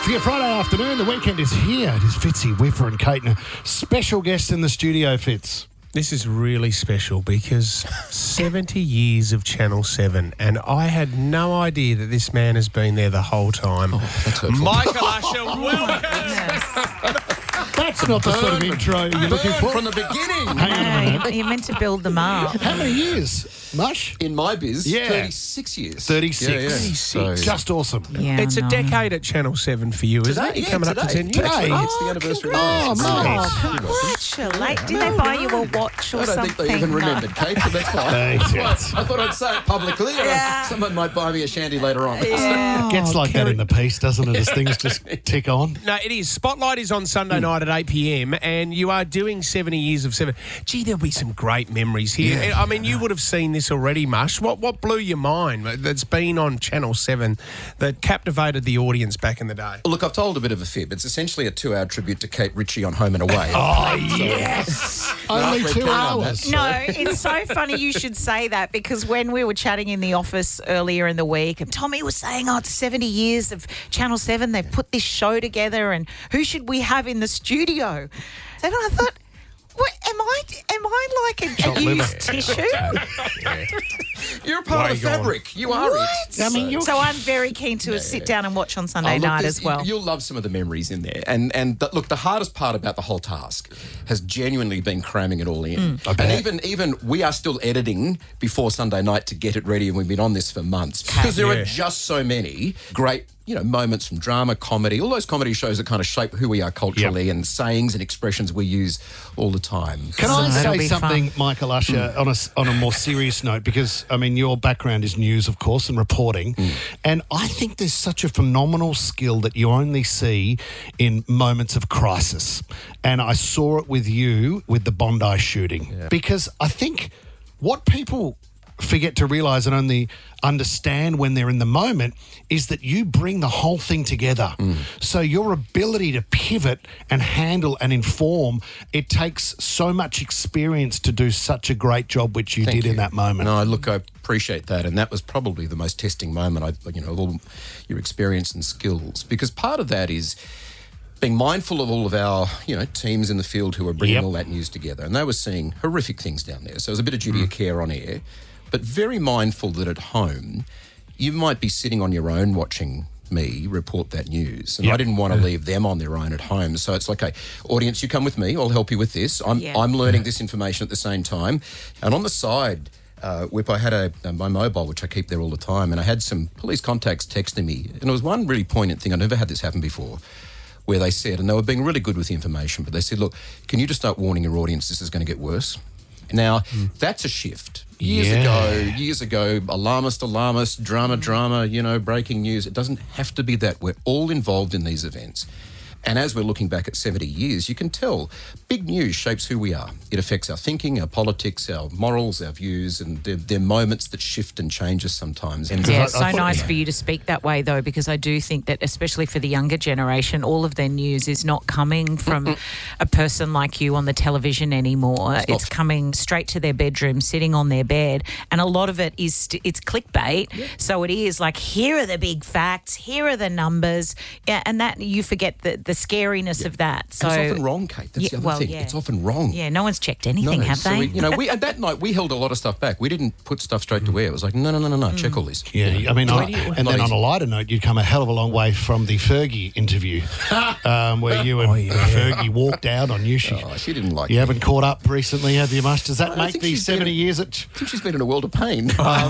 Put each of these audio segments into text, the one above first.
For your Friday afternoon, the weekend is here. It is Fitzy, Whipper and Kate, and a special guest in the studio, Fitz. This is really special because 70 years of Channel 7, and I had no idea that this man has been there the whole time. Oh, that's hurtful. Michael Usher, welcome! That's not the sort of intro you're looking for. From the beginning. Hang on a minute. You're meant to build them up. How many years, Mush? In my biz, Yeah. 36 years. 36. Yeah, yeah. So- Just awesome. Yeah, It's a no. decade at Channel 7 for you, isn't Today, it? You're yeah, coming up to 10 years. Today. It's the anniversary. Oh, mate. Congratulations. Did they buy you a watch or I don't something? think they even remembered, Kate, but that's fine. Hey, yes. I thought I'd say it publicly. Yeah. Someone might buy me a shandy later on. Yeah. Gets like that in the piece, doesn't it, as things just tick on? No, it is. Spotlight is on Sunday night at 8 p.m. and you are doing 70 years of 7. Gee, there'll be some great memories here. Yeah. I mean, you would have seen this already, Mush. What blew your mind that's been on Channel 7 that captivated the audience back in the day? Well, look, I've told a bit of a fib. It's essentially a 2-hour tribute to Kate Ritchie on Home and Away. Oh, yes. Only we're 2 keen on that. hours. No, it's so funny you should say that because when we were chatting in the office earlier in the week, and Tommy was saying, it's 70 years of Channel 7. They've put this show together and who should we have in the studio? And I thought, what, am I like a used tissue? You're a part of the Way gone. fabric. You are it. I mean, you're... So I'm very keen to sit down and watch on Sunday Look, night there's- as well. You'll love some of the memories in there. And look, the hardest part about the whole task has genuinely been cramming it all in. And even we are still editing before Sunday night to get it ready, and we've been on this for months. Because there are just so many great, moments from drama, comedy, all those comedy shows that kind of shape who we are culturally and sayings and expressions we use all the time. Can I That'll say be something, Michael Usher, on a more serious note? Because, I mean, your background is news, of course, and reporting. And I think there's such a phenomenal skill that you only see in moments of crisis. And I saw it with you with the Bondi shooting. Because I think what people forget to realise and only understand when they're in the moment is that you bring the whole thing together. So your ability to pivot and handle and inform, it takes so much experience to do such a great job, which you did in that moment. No, look, I appreciate that, and that was probably the most testing moment, of all your experience and skills, because part of that is being mindful of all of our, teams in the field who are bringing all that news together, and they were seeing horrific things down there. So it was a bit of duty of care on air, but very mindful that at home you might be sitting on your own watching me report that news. And I didn't want to leave them on their own at home. So it's like, okay, audience, you come with me. I'll help you with this. I'm learning this information at the same time. And on the side, Whip, I had my mobile, which I keep there all the time, and I had some police contacts texting me. And it was one really poignant thing. I've never had this happen before, where they said, and they were being really good with the information, but they said, look, can you just start warning your audience this is going to get worse? Now, that's a shift. Years ago, alarmist, drama, breaking news. It doesn't have to be that. We're all involved in these events. And as we're looking back at 70 years, you can tell big news shapes who we are. It affects our thinking, our politics, our morals, our views, and they're moments that shift and change us sometimes. And Yeah, it's so nice for you to speak that way, though, because I do think that, especially for the younger generation, all of their news is not coming from a person like you on the television anymore. It's coming straight to their bedroom, sitting on their bed, and a lot of it is it's clickbait. Yeah. So it is like, here are the big facts, here are the numbers, and that you forget the scariness of that. So it's often wrong, Kate. That's the other thing. Yeah. It's often wrong. Yeah, no one's checked anything, have they? We and that night we held a lot of stuff back. We didn't put stuff straight to air. It was like, no, check all this. Yeah, I mean, and then on a lighter note, you'd come a hell of a long way from the Fergie interview where you and Fergie walked out on you. She didn't like You haven't caught up recently, have you, Mush? Does that make these 70 years? I think she's been in a world of pain.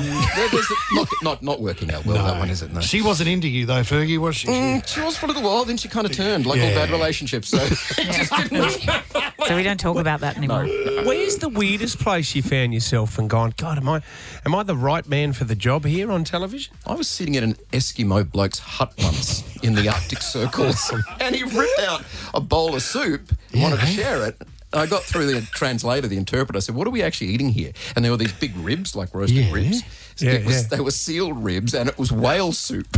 Not working out well, that one, is it? No. She wasn't into you, though, Fergie, was she? She was for a little while, then she kind of turned, like all bad relationships. So it just didn't. So we don't talk about that anymore. Where's the weirdest place you found yourself and gone, God, am I the right man for the job here on television? I was sitting at an Eskimo bloke's hut once in the Arctic Circle, and he ripped out a bowl of soup and wanted to share it. I got through the translator, the interpreter. I said, what are we actually eating here? And there were these big ribs, like roasted ribs. They were sealed ribs, and it was whale soup.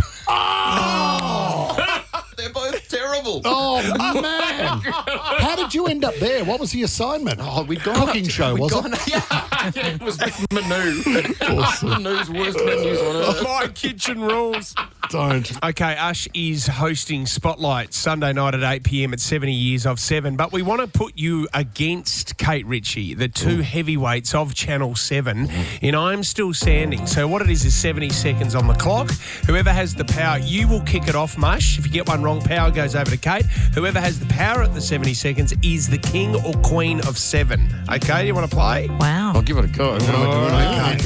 Oh! They're both terrible. Oh, man. How did you end up there? What was the assignment? Oh, we'd gone Cooking show, was it? Yeah, it was with Manu. Manu's worst menus on earth. My kitchen rules. Don't. Okay, Ush is hosting Spotlight Sunday night at 8 p.m. at 70 Years of 7. But we want to put you against Kate Ritchie, the two heavyweights of Channel 7, in I'm Still Standing. So what it is 70 seconds on the clock. Whoever has the power, you will kick it off, Mush. If you get one wrong, power goes over to Kate. Whoever has the power at the 70 seconds is the king or queen of 7. Okay, you want to play? Wow. I'll give it a go. What am I doing? Okay.